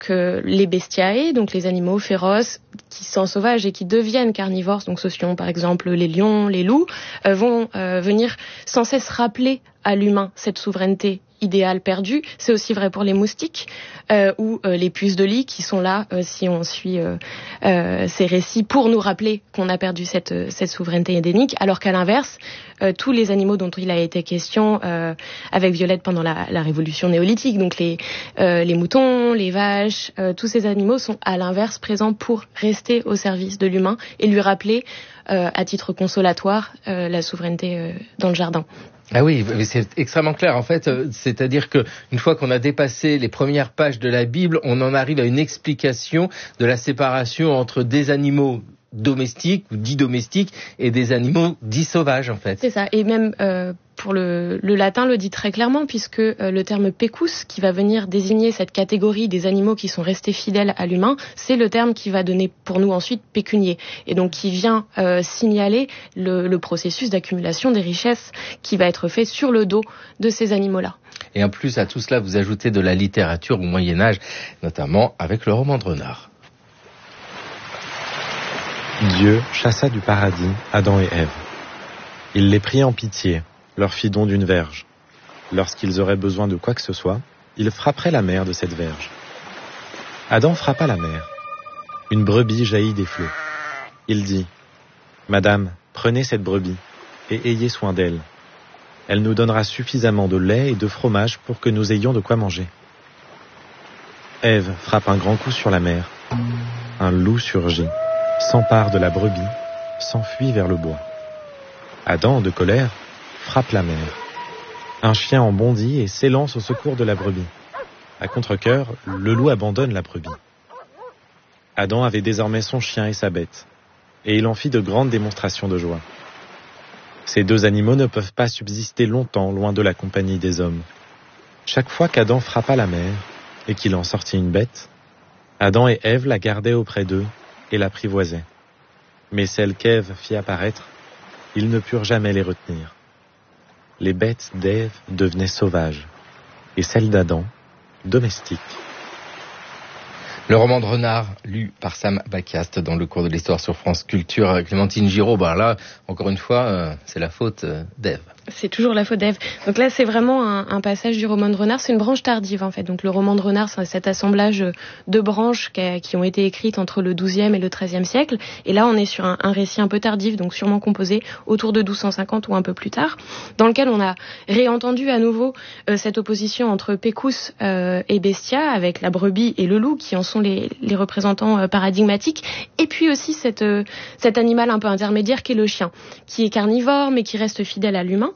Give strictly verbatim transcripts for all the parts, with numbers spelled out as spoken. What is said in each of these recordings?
que les bestiae, donc les animaux féroces qui sont sauvages et qui deviennent carnivores, donc ce sont par exemple les lions, les loups, euh, vont euh, venir sans cesse rappeler à l'humain cette souveraineté idéale perdue. C'est aussi vrai pour les moustiques euh, ou euh, les puces de lit qui sont là, euh, si on suit euh, euh, ces récits, pour nous rappeler qu'on a perdu cette, cette souveraineté édénique, alors qu'à l'inverse, euh, tous les animaux dont il a été question euh, avec Violette pendant la, la révolution néolithique, donc les, euh, les moutons, les vaches, euh, tous ces animaux sont à l'inverse présents pour rester au service de l'humain et lui rappeler, euh, à titre consolatoire, euh, la souveraineté euh, dans le jardin. Ah oui, mais c'est extrêmement clair. En fait, c'est-à-dire que une fois qu'on a dépassé les premières pages de la Bible, on en arrive à une explication de la séparation entre des animaux domestiques ou dits domestiques et des animaux dits sauvages, en fait. C'est ça. Et même euh, pour le, le latin le dit très clairement, puisque euh, le terme pecus, qui va venir désigner cette catégorie des animaux qui sont restés fidèles à l'humain, c'est le terme qui va donner pour nous ensuite pécunier, et donc qui vient euh, signaler le, le processus d'accumulation des richesses qui va être fait sur le dos de ces animaux-là. Et en plus, à tout cela, vous ajoutez de la littérature au Moyen-Âge, notamment avec le roman de Renard. Dieu chassa du paradis Adam et Ève. Il les prit en pitié, leur fit don d'une verge. Lorsqu'ils auraient besoin de quoi que ce soit, il frapperait la mer de cette verge. Adam frappa la mer. Une brebis jaillit des flots. Il dit : « Madame, prenez cette brebis et ayez soin d'elle. Elle nous donnera suffisamment de lait et de fromage pour que nous ayons de quoi manger. » Ève frappe un grand coup sur la mer. Un loup surgit, s'empare de la brebis, s'enfuit vers le bois. Adam, de colère, frappe la mer. Un chien en bondit et s'élance au secours de la brebis. À contre-cœur, le loup abandonne la brebis. Adam avait désormais son chien et sa bête, et il en fit de grandes démonstrations de joie. Ces deux animaux ne peuvent pas subsister longtemps loin de la compagnie des hommes. Chaque fois qu'Adam frappa la mer et qu'il en sortit une bête, Adam et Ève la gardaient auprès d'eux et l'apprivoisaient. Mais celles qu'Ève fit apparaître, ils ne purent jamais les retenir. Les bêtes d'Ève devenaient sauvages, et celles d'Adam, domestiques. Le roman de Renard, lu par Sam Baquiast dans le cours de l'histoire sur France Culture. Clémentine Giraud, ben là, encore une fois, euh, c'est la faute euh, d'Ève. C'est toujours la faute d'Ève. Donc là, c'est vraiment un, un passage du roman de Renard. C'est une branche tardive, en fait. Donc le roman de Renard, c'est cet assemblage de branches qui, qui ont été écrites entre le douzième et le treizième siècle. Et là, on est sur un, un récit un peu tardif, donc sûrement composé autour de douze cent cinquante ou un peu plus tard, dans lequel on a réentendu à nouveau euh, cette opposition entre Pecus euh, et Bestia, avec la brebis et le loup, qui en sont les, les représentants euh, paradigmatiques. Et puis aussi cette, euh, cet animal un peu intermédiaire qui est le chien, qui est carnivore, mais qui reste fidèle à l'humain.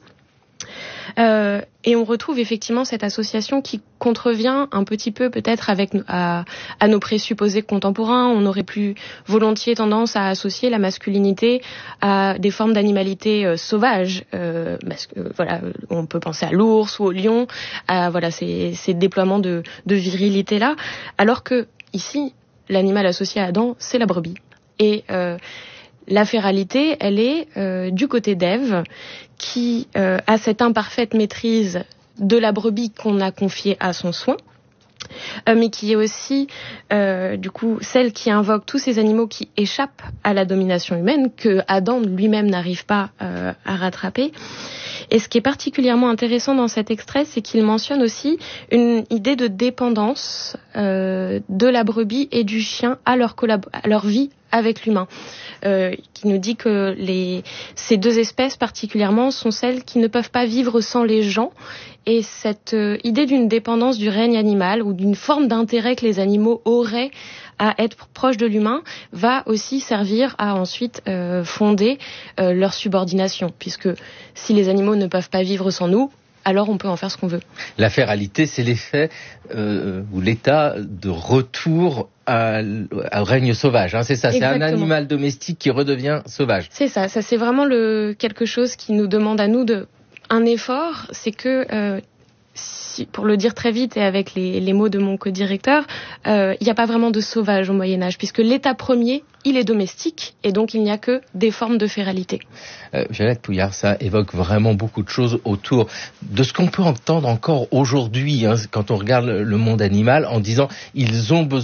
Euh, et on retrouve effectivement cette association qui contrevient un petit peu peut-être avec à, à nos présupposés contemporains. On aurait plus volontiers tendance à associer la masculinité à des formes d'animalité euh, sauvage. Euh, parce que, voilà, on peut penser à l'ours ou au lion, à voilà ces, ces déploiements de, de virilité là, alors que ici l'animal associé à Adam, c'est la brebis. Et euh, la féralité, elle est euh, du côté d'Ève, qui euh, a cette imparfaite maîtrise de la brebis qu'on a confiée à son soin, euh, mais qui est aussi, euh, du coup, celle qui invoque tous ces animaux qui échappent à la domination humaine, que Adam lui-même n'arrive pas euh, à rattraper. Et ce qui est particulièrement intéressant dans cet extrait, c'est qu'il mentionne aussi une idée de dépendance euh, de la brebis et du chien à leur, collab- à leur vie avec l'humain, euh, qui nous dit que les, ces deux espèces particulièrement sont celles qui ne peuvent pas vivre sans les gens. Et cette euh, idée d'une dépendance du règne animal ou d'une forme d'intérêt que les animaux auraient à être proches de l'humain va aussi servir à ensuite euh, fonder euh, leur subordination, puisque si les animaux ne peuvent pas vivre sans nous, alors on peut en faire ce qu'on veut. La féralité, c'est l'effet euh, ou l'état de retour à, au règne sauvage. Hein, c'est ça, Exactement. C'est un animal domestique qui redevient sauvage. C'est ça, ça c'est vraiment le, quelque chose qui nous demande à nous de, un effort, c'est que euh, si, pour le dire très vite et avec les, les mots de mon codirecteur, euh, il n'y a pas vraiment de sauvage au Moyen-Âge, puisque l'état premier, il est domestique, et donc il n'y a que des formes de féralité. Euh, Violette Pouillard, ça évoque vraiment beaucoup de choses autour de ce qu'on peut entendre encore aujourd'hui, hein, quand on regarde le monde animal, en disant ils ont besoin